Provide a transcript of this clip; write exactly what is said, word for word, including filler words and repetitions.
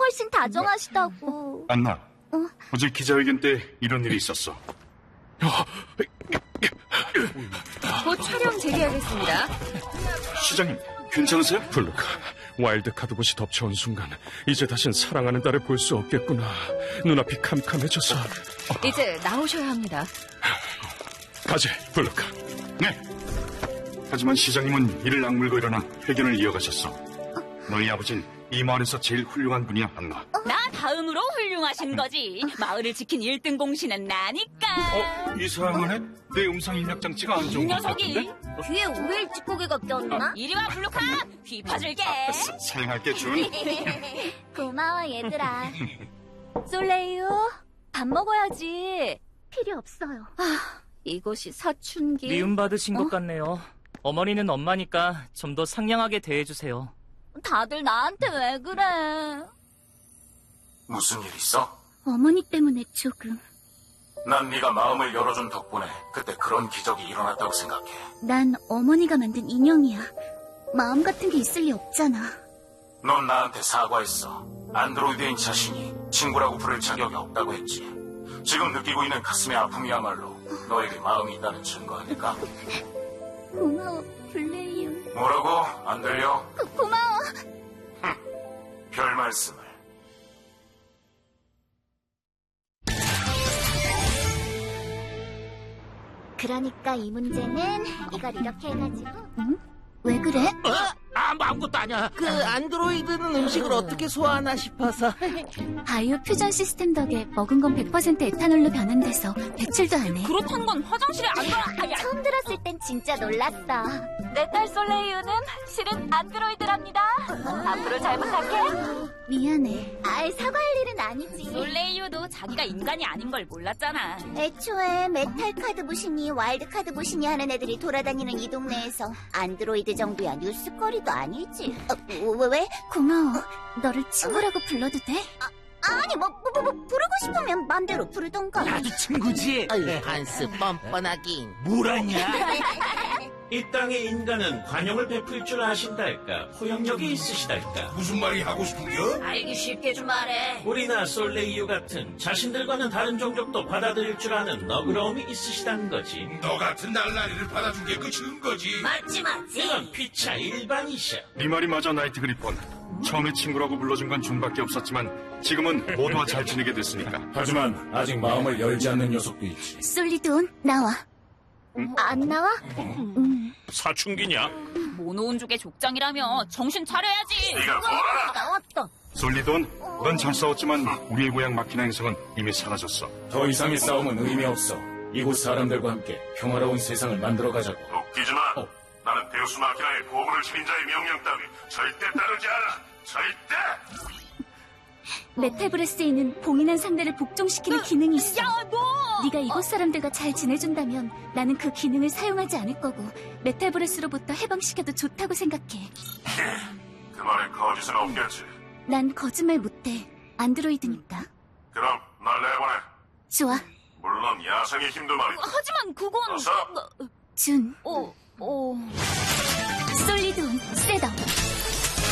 훨씬 다정하시다고. 안나, 어? 어제 기자회견 때 이런 일이 있었어. 곧 촬영 재개하겠습니다. 시장님, 괜찮으세요? 블루카, 와일드카드봇이 덮쳐온 순간 이제 다신 사랑하는 딸을 볼 수 없겠구나. 눈앞이 캄캄해져서. 이제 나오셔야 합니다. 가지, 블루카. 네. 하지만 시장님은 이를 악물고 일어나 회견을 이어가셨어. 너희 아버진 이 마을에서 제일 훌륭한 분이야, 안나. 나 다음으로 훌륭하신 거지. 마을을 지킨 일 등 공신은 나니까. 어? 이상하네? 내 음성 입력 장치가 안 좋은 이 것 녀석이. 같은데? 귀에 오일 찌꺼기가 꼈나? 이리 와, 블루카. 귀 파줄게. 사, 사양할게, 준. 고마워, 얘들아. 솔레이유, 밥 먹어야지. 필요 없어요. 아, 이곳이 사춘기. 미움받으신 어? 것 같네요. 어머니는 엄마니까 좀 더 상냥하게 대해주세요. 다들 나한테 왜 그래? 무슨 일 있어? 어머니 때문에 조금. 난 네가 마음을 열어준 덕분에 그때 그런 기적이 일어났다고 생각해. 난 어머니가 만든 인형이야. 마음 같은 게 있을 리 없잖아. 넌 나한테 사과했어. 안드로이드인 자신이 친구라고 부를 자격이 없다고 했지. 지금 느끼고 있는 가슴의 아픔이야말로 너에게 마음이 있다는 증거 아닐까? 고마워, 블레이유. 뭐라고? 안 들려? 고, 고마워. 별 말씀을. 그러니까 이 문제는 이걸 이렇게 해가지고. 응? 왜 그래? 어? 아무, 아무것도 아니야. 그 안드로이드는 음식을 어떻게 소화하나 싶어서. 바이오 퓨전 시스템 덕에 먹은 건 백 퍼센트 에탄올로 변환돼서 배출도 안 해. 그렇다는 건 화장실에 안 가. 아야. 처음 들었을 땐 진짜 놀랐어. 내 딸 솔레이유는 실은 안드로이드랍니다. 앞으로 잘 부탁해. 미안해. 아이, 사과할 일은 아니지. 솔레이유도 자기가 인간이 아닌 걸 몰랐잖아. 애초에 메탈 카드 부신이 와일드 카드 부신이 하는 애들이 돌아다니는 이 동네에서 안드로이드 정도야 뉴스거리도 아니지. 어, 왜, 왜? 고마워. 너를 친구라고 불러도 돼? 아, 아니 뭐, 뭐, 뭐, 뭐 부르고 싶으면 맘대로 부르던가. 나도 친구지. 아유, 한스 뻔뻔하긴. 뭐라냐? 이 땅의 인간은 관용을 베풀 줄 아신달까? 포용력이 있으시달까? 무슨 말이 하고 싶은겨? 알기 쉽게 좀 말해. 우리나 솔레이유 같은 자신들과는 다른 종족도 받아들일 줄 아는 너그러움이 있으시다는 거지. 너 같은 날라리를 받아준 게 끝인 거지. 맞지 맞지. 이건 피차 일반이셔. 네 말이 맞아, 나이트 그리폰. 처음에 친구라고 불러준 건 준밖에 없었지만 지금은 모두와 잘 지내게 됐으니까. 하지만 아직 마음을 열지 않는 녀석도 있지. 솔리돈, 나와. 응? 안 나와? 응. 사춘기냐? 모노온족의 족장이라며 정신 차려야지. 네가 뭐라? 나왔다. 솔리돈, 넌 잘 싸웠지만 우리의 고향 마키나 행성은 이미 사라졌어. 더 이상의 싸움은 의미 없어. 이곳 사람들과 함께 평화로운 세상을 만들어가자고. 웃기지 마. 어. 나는 데우스 마키나의 보호를 책임 자의 명령 따위 절대 따르지 않아. 절대! 메탈브레스에 있는 봉인한 상대를 복종시키는 기능이 있어. 야, 너! 네가 이곳 사람들과 잘 지내준다면 나는 그 기능을 사용하지 않을 거고 메탈브레스로부터 해방시켜도 좋다고 생각해. 그 말에 거짓은 없겠지. 난 거짓말 못해. 안드로이드니까. 그럼 날 내보내. 좋아. 물론 야생의 힘도 말이야. 하지만 그건... 어서! 준. 어, 어... 솔리돈, 세더.